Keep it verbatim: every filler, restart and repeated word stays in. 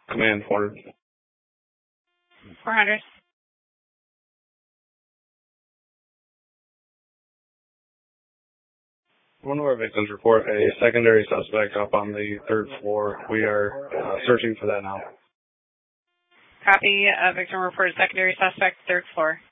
Command four. four hundred. One of our victims report a secondary suspect up on the third floor. We are uh, searching for that now. Copy. A victim reported secondary suspect, third floor.